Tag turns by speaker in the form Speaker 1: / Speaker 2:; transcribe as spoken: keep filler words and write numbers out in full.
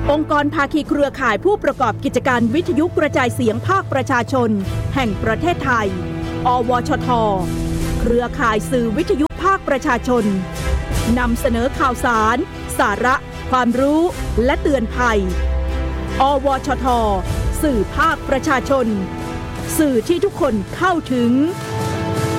Speaker 1: องค์กรภาคีเครือข่ายผู้ประกอบกิจการวิทยุกระจายเสียงภาคประชาชนแห่งประเทศไทยอวชท.เครือข่ายสื่อวิทยุภาคประชาชนนำเสนอข่าวสารสาระความรู้และเตือนภัยอวชท.สื่อภาคประชาชนสื่อที่ทุกคนเข้าถึง